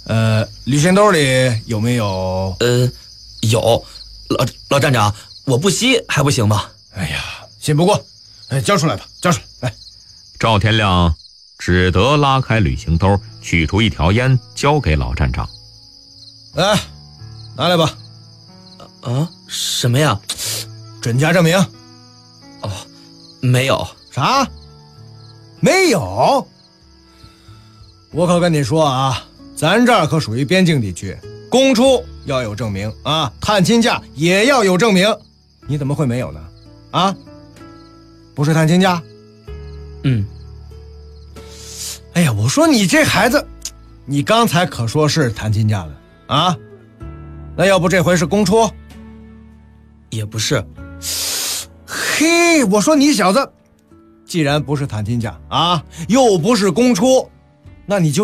旅行兜里有没有？ 有。老站长，我不吸还不行吗？ 哎呀，信不过，交出来吧，交出来。来， 赵天亮只得拉开旅行兜，取出一条烟，交给老站长。 来，拿来吧。 什么呀？ 准假证明。 哦，没有。 啥？没有？我可跟你说啊，咱这儿可属于边境地区，公出要有证明啊，探亲假也要有证明。你怎么会没有呢？啊？不是探亲假？哎呀，我说你这孩子，你刚才可说是探亲假了啊？那要不这回是公出？ 也不是。 嘿，我说你小子，既然不是探亲假啊，又不是公出，那你就